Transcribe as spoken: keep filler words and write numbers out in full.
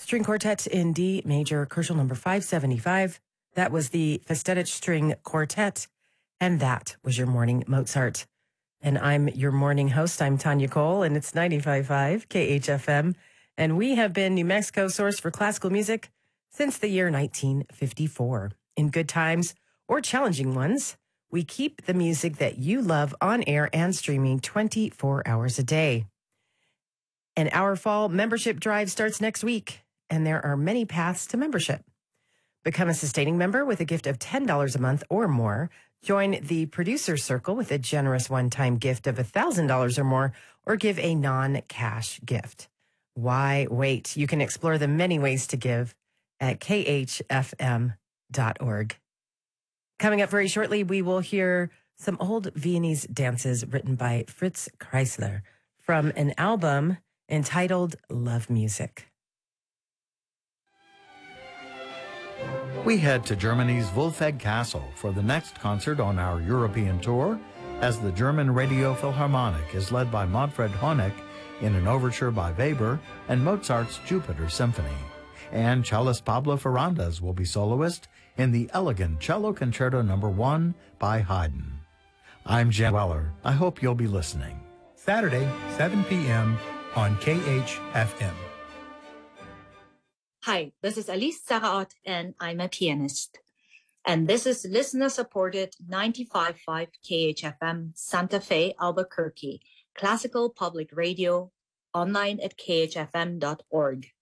String Quartet in D major, Herschel number five seventy-five. That was the Festetics String Quartet, and that was your morning Mozart. And I'm your morning host. I'm Tanya Cole, and it's ninety-five point five K H F M. And we have been New Mexico's source for classical music since the year nineteen fifty-four. In good times or challenging ones, we keep the music that you love on air and streaming twenty-four hours a day. And our fall membership drive starts next week, and there are many paths to membership. Become a sustaining member with a gift of ten dollars a month or more. Join the producer circle with a generous one-time gift of one thousand dollars or more, or give a non-cash gift. Why wait? You can explore the many ways to give at K H F M dot org. Coming up very shortly, we will hear some old Viennese dances written by Fritz Kreisler from an album entitled Love Music. We head to Germany's Wolfegg Castle for the next concert on our European tour, as the German Radio Philharmonic is led by Manfred Honeck in an overture by Weber and Mozart's Jupiter Symphony. And cellist Pablo Ferrandes will be soloist in the elegant Cello Concerto number one by Haydn. I'm Jen Weller. I hope you'll be listening. Saturday, seven p.m. on K H F M. Hi, this is Alice Saraot, and I'm a pianist. And this is listener-supported ninety-five point five K H F M, Santa Fe, Albuquerque, classical public radio, online at K H F M dot org.